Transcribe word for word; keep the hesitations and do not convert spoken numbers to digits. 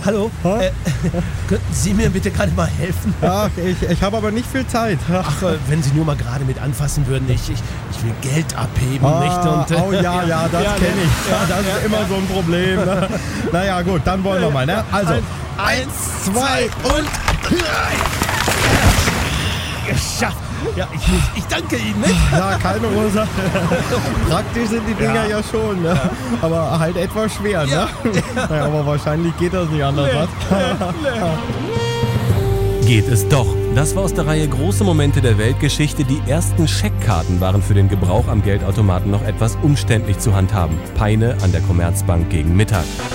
hallo, Hä? äh, könnten Sie mir bitte gerade mal helfen? Ach, ich, ich habe aber nicht viel Zeit. Ach, äh, wenn Sie nur mal gerade mit anfassen würden, ich, ich, ich will Geld abheben, Ah, nicht? Und, äh, oh ja, ja, das ja, kenne ich. ja, das ja, ist immer ja. so ein Problem. Ne? Naja, gut, dann wollen wir mal. Ne? Also, Eins, zwei und drei. Geschafft. Ja, ich, muss, ich danke Ihnen. Ne? ja, keine Ursache. Praktisch sind die Dinger ja, Ja. schon, ne? aber halt etwas schwer. Ja. Ne? Naja, aber wahrscheinlich geht das nicht anders. Was? Geht es doch. Das war aus der Reihe Große Momente der Weltgeschichte. Die ersten Scheckkarten waren für den Gebrauch am Geldautomaten noch etwas umständlich zu handhaben. Peine an der Commerzbank gegen Mittag.